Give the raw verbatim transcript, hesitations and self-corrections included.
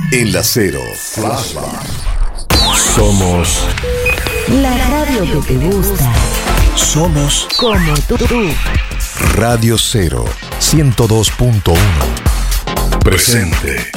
En la Cero, Flashback. Somos la radio que te gusta. Somos como tú. Radio Cero, ciento dos punto uno. Presente.